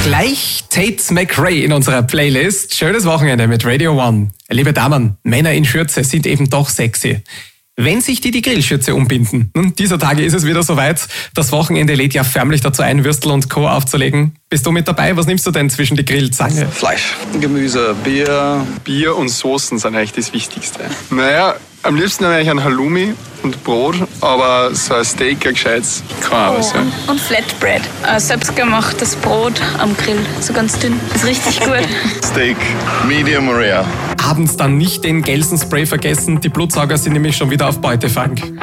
Gleich Tate McRae in unserer Playlist. Schönes Wochenende mit Radio One. Liebe Damen, Männer in Schürze sind eben doch sexy. Wenn sich die Grillschürze umbinden. Nun, dieser Tage ist es wieder soweit. Das Wochenende lädt ja förmlich dazu ein, Würstel und Co. aufzulegen. Bist du mit dabei? Was nimmst du denn zwischen die Grillzange? Fleisch, Gemüse, Bier. Bier und Soßen sind eigentlich das Wichtigste. Naja, am liebsten eigentlich ein Halloumi und Brot, aber so ein Steak, ein gescheites, kann auch was sein. Und Flatbread. Selbstgemachtes Brot am Grill, so ganz dünn. Ist richtig gut. Steak, medium rare. Abends dann nicht den Gelsenspray vergessen. Die Blutsauger sind nämlich schon wieder auf Beutefang.